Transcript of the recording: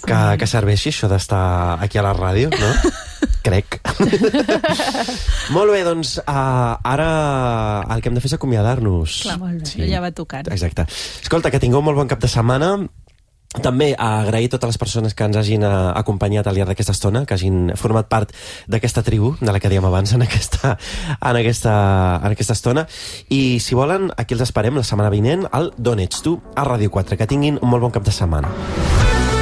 que serveixi això d'estar aquí a la ràdio, no? Crec. Molt bé, doncs ara el que hem de fer és acomiadar-nos. Clar, molt bé, ja va tocant. Exacte. Escolta, que tingueu molt bon cap de setmana. També agrair a totes les persones que ens hagin acompanyat al llarg d'aquesta estona, que hagin format part d'aquesta tribu, de la que dèiem abans, en aquesta estona. I si volen, aquí els esperem la setmana vinent al D'on ets tu, a Ràdio 4. Que tinguin un molt bon cap de setmana.